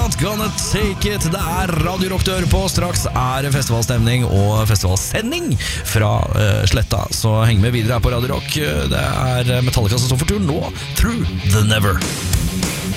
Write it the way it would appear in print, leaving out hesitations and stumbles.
Not Gonna Take It. Det Radio Rock du hører på. Straks det festivalstemning og festivalsending fra Sletta. Så heng med videre her på Radio Rock. Det Metallica som står for tur nå, Through the Never.